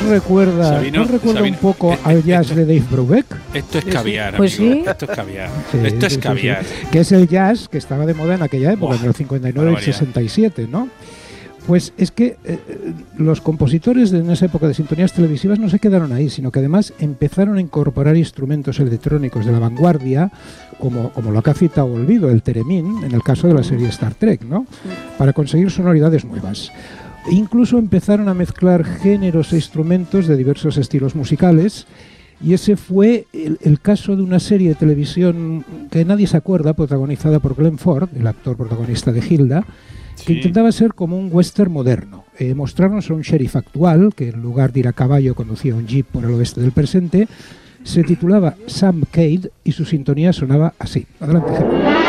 recuerda, un poco al jazz de Dave Brubeck? Esto es caviar, pues amigo. sí. Esto es caviar. Sí, esto es sí, caviar. sí. Que es el jazz que estaba de moda en aquella época, en el 59 y el 67, ¿no? Pues es que los compositores en esa época de sintonías televisivas no se quedaron ahí, sino que además empezaron a incorporar instrumentos electrónicos de la vanguardia, como lo que ha citado Olvido, el Theremin, en el caso de la serie Star Trek, ¿no? Para conseguir sonoridades nuevas. Incluso empezaron a mezclar géneros e instrumentos de diversos estilos musicales, y ese fue el caso de una serie de televisión que nadie se acuerda, protagonizada por Glenn Ford, el actor protagonista de Hilda, que intentaba ser como un western moderno. Mostrarnos a un sheriff actual, que en lugar de ir a caballo conducía un jeep por el oeste del presente. Se titulaba Sam Cade y su sintonía sonaba así. Adelante, Gemma.